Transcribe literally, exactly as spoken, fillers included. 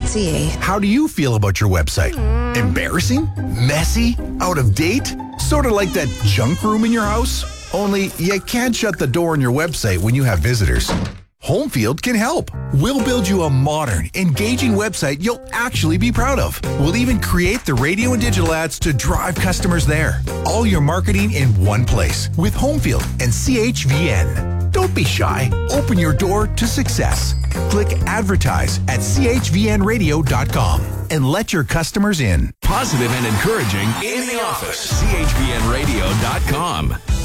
C A. How do you feel about your website? Embarrassing? Messy? Out of date? Sort of like that junk room in your house? Only you can't shut the door on your website when you have visitors. Homefield can help. We'll build you a modern, engaging website you'll actually be proud of. We'll even create the radio and digital ads to drive customers there. All your marketing in one place with Homefield and C H V N. Don't be shy. Open your door to success. Click advertise at c h v n radio dot com and let your customers in. Positive and encouraging in the office. c h v n radio dot com.